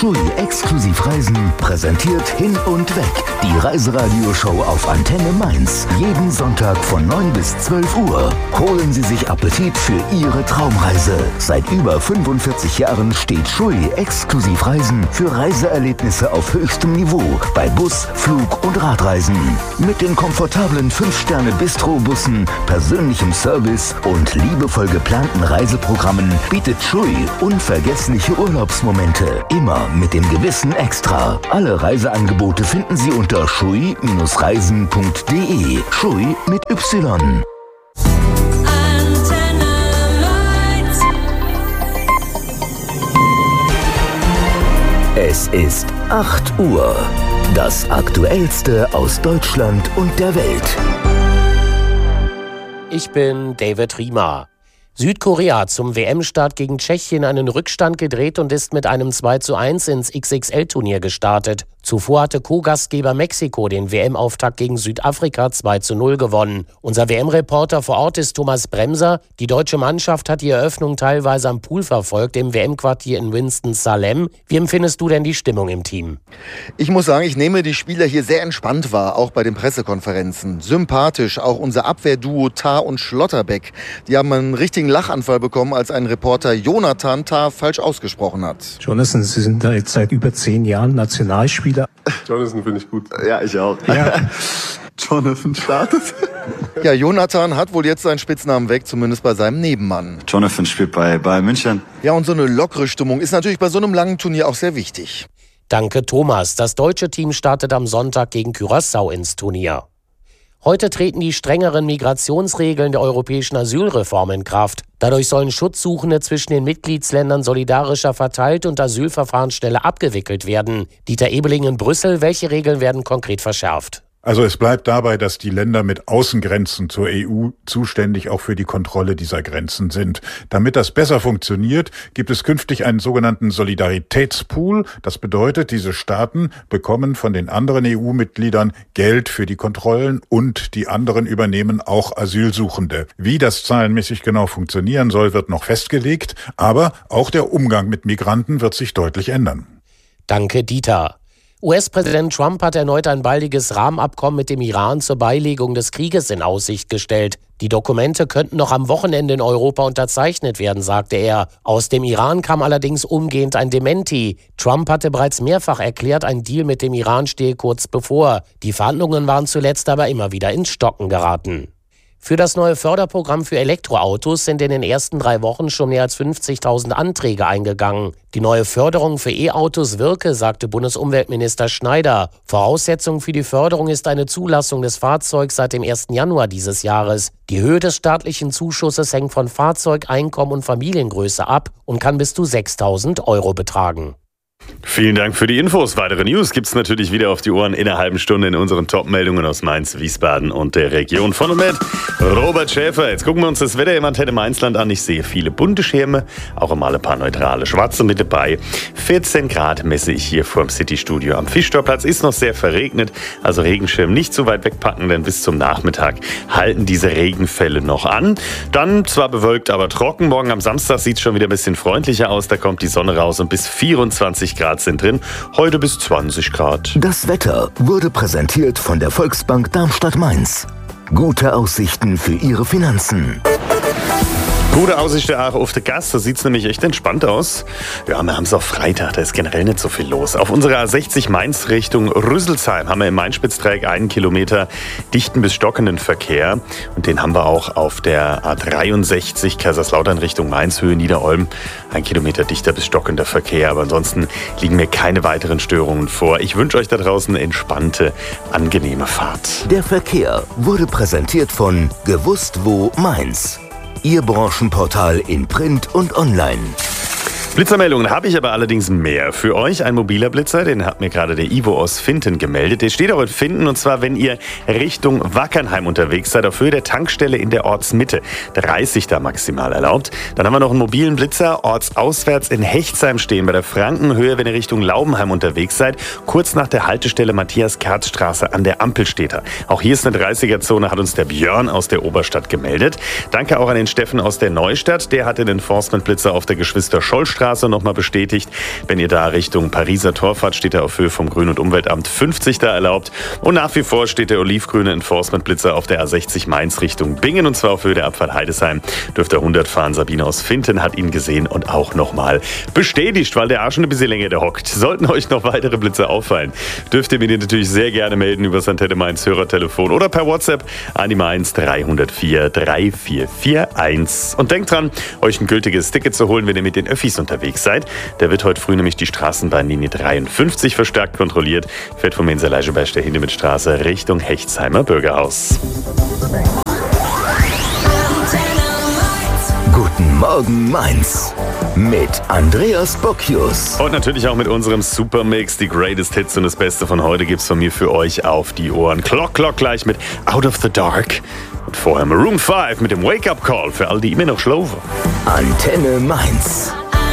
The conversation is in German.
TUI Exklusivreisen präsentiert Hin und Weg. Die Reiseradioshow auf Antenne Mainz. Jeden Sonntag von 9 bis 12 Uhr. Holen Sie sich Appetit für Ihre Traumreise. Seit über 45 Jahren steht TUI Exklusivreisen für Reiseerlebnisse auf höchstem Niveau. Bei Bus, Flug und Radreisen. Mit den komfortablen 5-Sterne-Bistro-Bussen, persönlichem Service und liebevoll geplanten Reiseprogrammen bietet TUI unvergessliche Urlaubsmomente. Immer mit dem gewissen Extra. Alle Reiseangebote finden Sie unter schui-reisen.de. Schui mit Y. Es ist 8 Uhr. Das Aktuellste aus Deutschland und der Welt. Ich bin David Riemer. Südkorea hat zum WM-Start gegen Tschechien einen Rückstand gedreht und ist mit einem 2:1 ins XXL-Turnier gestartet. Zuvor hatte Co-Gastgeber Mexiko den WM-Auftakt gegen Südafrika 2:0 gewonnen. Unser WM-Reporter vor Ort ist Thomas Bremser. Die deutsche Mannschaft hat die Eröffnung teilweise am Pool verfolgt, im WM-Quartier in Winston-Salem. Wie empfindest du denn die Stimmung im Team? Ich muss sagen, ich nehme die Spieler hier sehr entspannt wahr, auch bei den Pressekonferenzen. Sympathisch, auch unser Abwehrduo Tah und Schlotterbeck. Die haben einen richtigen Lachanfall bekommen, als ein Reporter Jonathan Tah falsch ausgesprochen hat. Jonathan, Sie sind da jetzt seit über 10 Jahren Nationalspieler. Jonathan finde ich gut. Ja, ich auch. Ja. Jonathan startet. Ja, Jonathan hat wohl jetzt seinen Spitznamen weg, zumindest bei seinem Nebenmann. Jonathan spielt bei Bayern München. Ja, und so eine lockere Stimmung ist natürlich bei so einem langen Turnier auch sehr wichtig. Danke, Thomas. Das deutsche Team startet am Sonntag gegen Curaçao ins Turnier. Heute treten die strengeren Migrationsregeln der europäischen Asylreform in Kraft. Dadurch sollen Schutzsuchende zwischen den Mitgliedsländern solidarischer verteilt und Asylverfahren schneller abgewickelt werden. Dieter Ebeling in Brüssel, welche Regeln werden konkret verschärft? Also es bleibt dabei, dass die Länder mit Außengrenzen zur EU zuständig auch für die Kontrolle dieser Grenzen sind. Damit das besser funktioniert, gibt es künftig einen sogenannten Solidaritätspool. Das bedeutet, diese Staaten bekommen von den anderen EU-Mitgliedern Geld für die Kontrollen und die anderen übernehmen auch Asylsuchende. Wie das zahlenmäßig genau funktionieren soll, wird noch festgelegt, aber auch der Umgang mit Migranten wird sich deutlich ändern. Danke, Dieter. US-Präsident Trump hat erneut ein baldiges Rahmenabkommen mit dem Iran zur Beilegung des Krieges in Aussicht gestellt. Die Dokumente könnten noch am Wochenende in Europa unterzeichnet werden, sagte er. Aus dem Iran kam allerdings umgehend ein Dementi. Trump hatte bereits mehrfach erklärt, ein Deal mit dem Iran stehe kurz bevor. Die Verhandlungen waren zuletzt aber immer wieder ins Stocken geraten. Für das neue Förderprogramm für Elektroautos sind in den ersten 3 Wochen schon mehr als 50.000 Anträge eingegangen. Die neue Förderung für E-Autos wirke, sagte Bundesumweltminister Schneider. Voraussetzung für die Förderung ist eine Zulassung des Fahrzeugs seit dem 1. Januar dieses Jahres. Die Höhe des staatlichen Zuschusses hängt von Fahrzeug, Einkommen und Familiengröße ab und kann bis zu 6.000 € betragen. Vielen Dank für die Infos. Weitere News gibt's natürlich wieder auf die Ohren in einer halben Stunde in unseren Top-Meldungen aus Mainz, Wiesbaden und der Region. Von und mit Robert Schäfer. Jetzt gucken wir uns das Wetter im Antenne Mainzland an. Ich sehe viele bunte Schirme, auch einmal ein paar neutrale schwarze mit dabei. 14 Grad messe ich hier vor dem City-Studio am Fischtorplatz. Ist noch sehr verregnet, also Regenschirm nicht zu weit wegpacken, denn bis zum Nachmittag halten diese Regenfälle noch an. Dann zwar bewölkt, aber trocken. Morgen am Samstag sieht es schon wieder ein bisschen freundlicher aus. Da kommt die Sonne raus und bis 24 Grad sind drin, heute bis 20 Grad. Das Wetter wurde präsentiert von der Volksbank Darmstadt-Mainz. Gute Aussichten für Ihre Finanzen. Gute Aussichten auch auf den Gas, da sieht es nämlich echt entspannt aus. Ja, wir haben es auf Freitag, da ist generell nicht so viel los. Auf unserer A60 Mainz Richtung Rüsselsheim haben wir im Main-Spitz-Dreieck 1 Kilometer dichten bis stockenden Verkehr. Und den haben wir auch auf der A63 Kaiserslautern Richtung Mainz, Höhe Niederolm. 1 Kilometer dichter bis stockender Verkehr, aber ansonsten liegen mir keine weiteren Störungen vor. Ich wünsche euch da draußen eine entspannte, angenehme Fahrt. Der Verkehr wurde präsentiert von Gewusst wo Mainz. Ihr Branchenportal in Print und Online. Blitzermeldungen habe ich aber allerdings mehr für euch. Ein mobiler Blitzer, den hat mir gerade der Ivo aus Finten gemeldet. Der steht auch in Finten und zwar, wenn ihr Richtung Wackernheim unterwegs seid, auf Höhe der Tankstelle in der Ortsmitte. 30 da maximal erlaubt. Dann haben wir noch einen mobilen Blitzer, ortsauswärts in Hechtsheim stehen, bei der Frankenhöhe, wenn ihr Richtung Laubenheim unterwegs seid. Kurz nach der Haltestelle Matthias-Kerz-Straße an der Ampel steht er. Auch hier ist eine 30er-Zone, hat uns der Björn aus der Oberstadt gemeldet. Danke auch an den Steffen aus der Neustadt. Der hat den Enforcement-Blitzer auf der Geschwister-Scholl-Straße Bundesstraße nochmal bestätigt. Wenn ihr da Richtung Pariser Tor fahrt, steht er auf Höhe vom Grün- und Umweltamt 50 da erlaubt. Und nach wie vor steht der olivgrüne Enforcement-Blitzer auf der A60 Mainz Richtung Bingen, und zwar auf Höhe der Abfahrt Heidesheim. Dürft ihr 100 fahren. Sabine aus Finten hat ihn gesehen und auch nochmal bestätigt, weil der Arsch schon ein bisschen länger da hockt. Sollten euch noch weitere Blitze auffallen, dürft ihr mir die natürlich sehr gerne melden über das Antenne Mainz Hörertelefon oder per WhatsApp an die Mainz 304 3441. Und denkt dran, euch ein gültiges Ticket zu holen, wenn ihr mit den Öffis unterwegs seid. Da wird heute früh nämlich die Straßenbahnlinie 53 verstärkt kontrolliert. Fährt vom Menser-Leischeberg der Hindemithstraße Richtung Hechtsheimer Bürgerhaus. Guten Morgen Mainz mit Andreas Bocchius. Und natürlich auch mit unserem Supermix. Die Greatest Hits und das Beste von heute gibt's von mir für euch auf die Ohren. Clock gleich mit Out of the Dark. Und vorher Maroon 5 mit dem Wake-up Call für all die immer noch schlafen. Antenne Mainz.